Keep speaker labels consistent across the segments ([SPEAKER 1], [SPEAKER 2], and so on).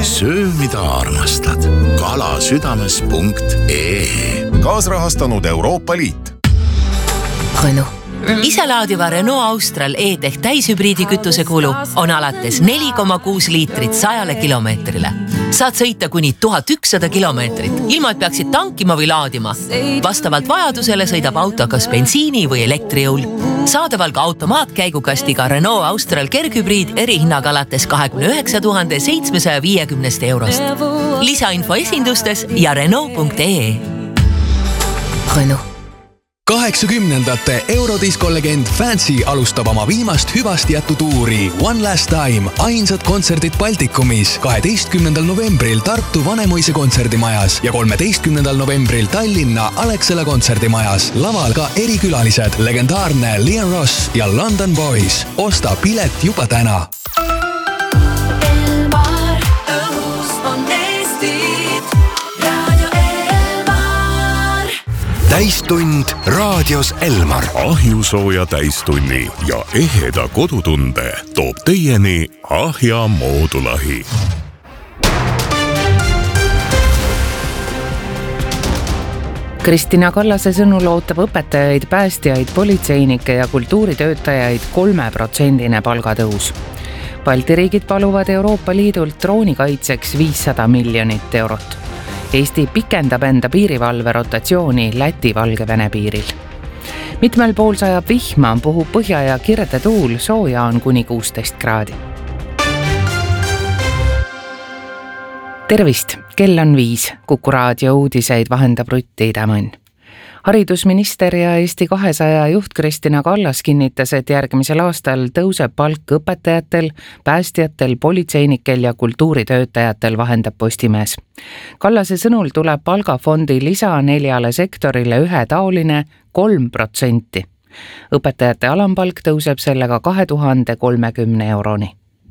[SPEAKER 1] söö, mida armastad. kalasüdames.ee.
[SPEAKER 2] Kaasrahastanud Euroopa Liit.
[SPEAKER 3] Renault. Iselaadiva Renault Austral E-Tech täishübriidi kütuse kulu on alates 4,6 liitrit 100 kilomeetrile. Saad sõita kuni 1100 kilomeetrit, ilma et peaksid tankima või laadima. Vastavalt vajadusele sõidab auto kas bensiini või elektrijõul. Saadaval ka automaatkäigukastiga Renault Austral kerghübriid erihinnaga alates 29 750 eurost. Lisainfo esindustes ja Renault.ee. Renault.
[SPEAKER 4] 80ndate Eurodisko-legend Fancy alustab oma viimast hüvasti jättu tuuri One Last Time. Ainsad kontserdid Baltikumis 12. novembril Tartu Vanemuise kontserdimajas ja 13. novembril Tallinna Alexela kontserdimajas. Laval ka erikülalised, legendaarne Liam Ross ja London Boys. Osta pilet juba täna.
[SPEAKER 5] Täistund raadios Elmar.
[SPEAKER 1] Ahjusooja täistunni ja eheda kodutunde toob teieni Ahja moodulahi.
[SPEAKER 6] Kristina Kallase sõnul ootab õpetajaid, päästjaid, politseinikke ja kultuuritöötajaid 3% palgatõus. Balti riigid paluvad Euroopa Liidult droonikaitseks 500 miljonit eurot. Eesti pikendab enda piirivalve rotatsiooni Läti-Valgevene piiril. Mitmel pool sajab vihma, puhub põhja ja kirde tuul, sooja on kuni 16 kraadi. Tervist, kell on 5, Kuku raadio uudiseid vahendab Rutti Idamann. Haridusminister ja Eesti 200 juht Kristina Kallas kinnitas, et järgmisel aastal tõuseb palk õpetajatel, päästjatel, politseinikel ja kultuuritöötajatel, vahendab Postimees. Kallase sõnul tuleb palgafondi lisa 4 sektorile ühetaoline 3%. Õpetajate alampalk tõuseb sellega 2030 euroni.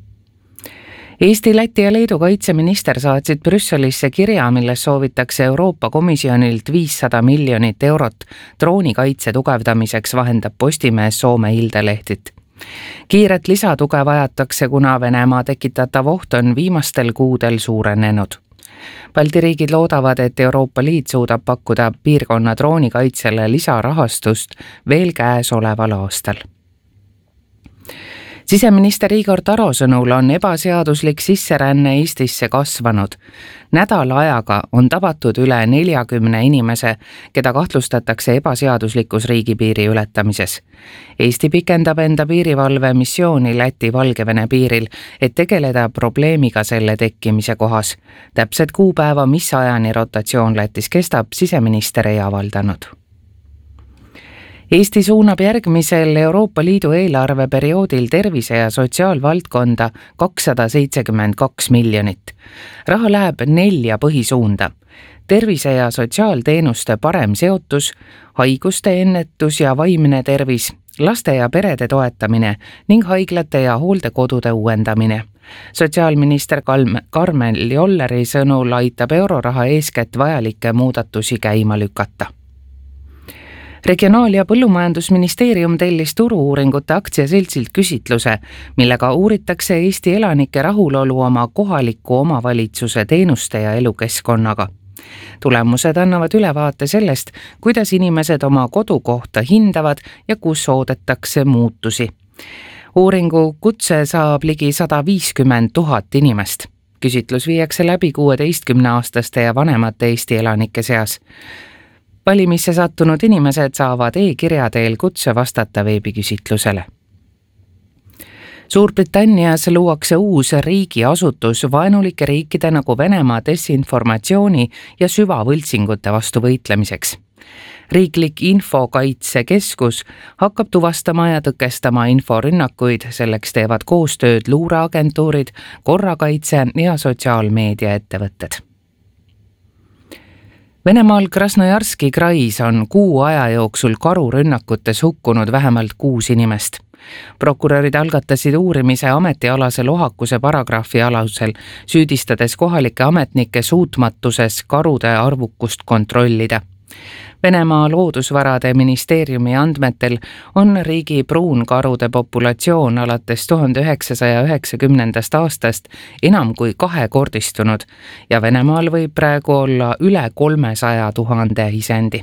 [SPEAKER 6] Eesti, Läti ja Leedu kaitseminister saatsid Brüsselisse kirja, milles soovitakse Euroopa Komisjonilt 500 miljonit eurot droonikaitse tugevdamiseks, vahendab Postimees Soome Ildelehtit. Kiiret lisatuge vajatakse, kuna Venemaa tekitatav oht on viimastel kuudel suurenenud. Balti riigid loodavad, et Euroopa Liit suudab pakkuda piirkonna droonikaitsele lisarahastust veel käesoleval aastal. Siseminister Igor Taro sõnul on ebaseaduslik sisseränne Eestisse kasvanud. Nädala ajaga on tabatud üle 40 inimese, keda kahtlustatakse ebaseaduslikus riigipiiri ületamises. Eesti pikendab enda piirivalve missiooni Läti-Valgevene piiril, et tegeleda probleemiga selle tekkimise kohas. Täpset kuupäeva, mis ajani rotatsioon Lätis kestab, siseminister ei avaldanud. Eesti suunab järgmisel Euroopa Liidu eelarveperioodil tervise- ja sotsiaalvaldkonda 272 miljonit. Raha läheb 4 põhisuunda. Tervise- ja sotsiaalteenuste parem seotus, haiguste ennetus ja vaimne tervis, laste ja perede toetamine ning haiglate ja hooldekodude uuendamine. Sotsiaalminister Karmen Jolleri sõnul aitab euroraha eeskätt vajalikke muudatusi käima lükata. Regionaal- ja Põllumajandusministeerium tellis Turu-uuringute aktsiaseltsilt küsitluse, millega uuritakse Eesti elanike rahulolu oma kohaliku omavalitsuse teenuste ja elukeskkonnaga. Tulemused annavad ülevaate sellest, kuidas inimesed oma kodukohta hindavad ja kus oodatakse muutusi. Uuringu kutse saab ligi 150 000 inimest. Küsitlus viiakse läbi 16-aastaste ja vanemate Eesti elanike seas. Valimisse sattunud inimesed saavad e-kirja teel kutse vastata veebiküsitlusele. Suurbritannias luuakse uus riigiasutus vaenulike riikide nagu Venemaa desinformatsiooni ja süvavõltsingute vastu võitlemiseks. Riiklik infokaitsekeskus hakkab tuvastama ja tõkestama inforünnakuid, selleks teevad koostööd luureagentuurid, korrakaitse ja sotsiaalmeediaettevõtted. Venemaal Krasnojarski krais on 6 aja jooksul karurünnakutes hukkunud vähemalt 6 inimest. Prokurörid algatasid uurimise ametialase lohakuse paragrahvi alusel, süüdistades kohalikke ametnikke suutmatuses karude arvukust kontrollida. Venemaa loodusvarade ministeeriumi andmetel on riigi pruunkarude populatsioon alates 1990. aastast enam kui kahekordistunud ja Venemaal võib praegu olla üle 300 000 isendi.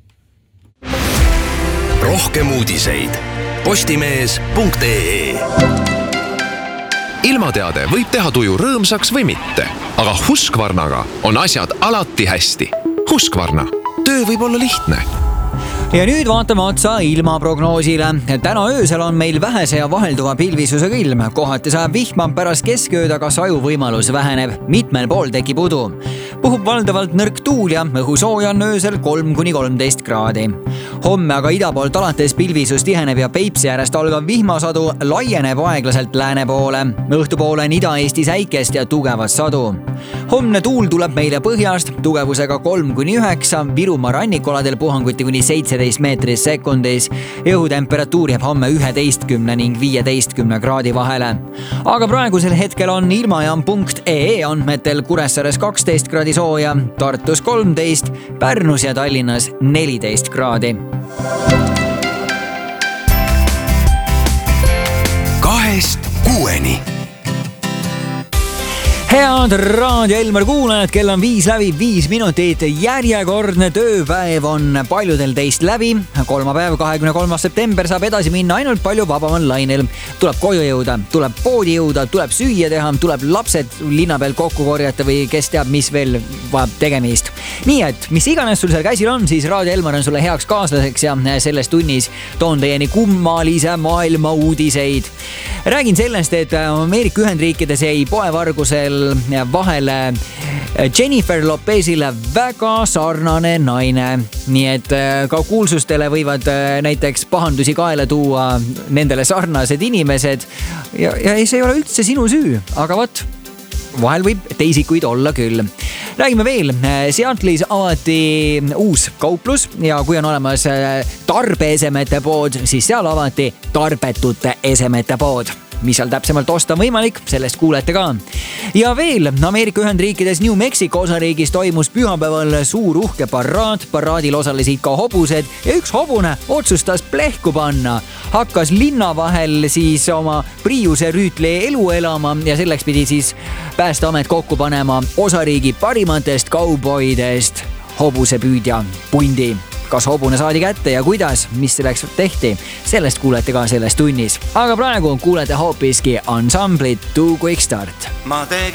[SPEAKER 5] Rohkem uudiseid postimees.ee. Ilmateade võib teha tuju rõõmsaks või mitte, aga Husqvarnaga on asjad alati hästi. Husqvarna, töö võib olla lihtne.
[SPEAKER 7] Ja nüüd vaatame otsa ilmaprognoosile. Täna öösel on meil vähese ja vahelduva pilvisusega ilm. Kohati sajab vihma, pärast keskööd aga saju võimalus väheneb. Mitmel pool tekib udu. Puhub valdavalt nõrk tuul ja õhusooja on öösel 3–13 kraadi. Homme aga idapoolt alates pilvisus tiheneb ja Peipsi äärest algav vihmasadu laieneb aeglaselt lääne poole. Õhtupoole on Ida-Eesti säikest ja tugevat sadu. Homne tuul tuleb meile põhjast tugevusega 3–9, Virumaa rannikualadel puhanguti kuni 17 meetris sekundis. Õhutemperatuur jääb homme 11 ning 15 kraadi vahele. Aga praegusel hetkel on ilmajaam.ee andmetel Kuressaares 12 kraadi sooja, Tartus 13, Pärnus ja Tallinnas 14 kraadi.
[SPEAKER 5] 2–6.
[SPEAKER 7] Head Raadio Elmar kuulajad, kell on 5 minutit. Järjekordne tööpäev on paljudel teist läbi. Kolmapäev, 23. september saab edasi minna ainult palju vabamal lainel. Tuleb koju jõuda, tuleb poodi jõuda, tuleb süüa teha, tuleb lapsed linna peal kokku korjata või kes teab, mis veel vajab tegemist. Nii et, mis iganes sul seal käsil on, siis Raadio Elmar on sulle heaks kaaslaseks ja selles tunnis toon teieni kummalise maailma uudiseid. Räägin sellest, et Ameerika Ühendriikides jäi poevargusel vahele Jennifer Lopezile väga sarnane naine. Nii et ka kuulsustele võivad näiteks pahandusi kaela tuua nendele sarnased inimesed ja see ei ole üldse sinu süü, aga vot, vahel võib teisikuid olla küll. Räägime veel, Seattle'is avati uus kauplus ja kui on olemas tarbeesemete pood, siis seal avati tarbetute esemete pood. Mis seal täpsemalt osta on võimalik, sellest kuulete ka. Ja veel, Ameerika Ühendriikides New Mexico osariigis toimus pühapäeval suur uhke paraad. Paraadil osalesid ka hobused ja üks hobune otsustas plehku panna. Hakkas linna vahel siis oma Priuse rüütli elu elama ja selleks pidi siis Päästeamet kokku panema osariigi parimatest kauboidest hobusepüüdja pundi. Kas hobune saadi kätte ja kuidas, mis selleks tehti, sellest kuulete ka selles tunnis. Aga praegu kuulete hoopiski ansamblit Too Quick Start.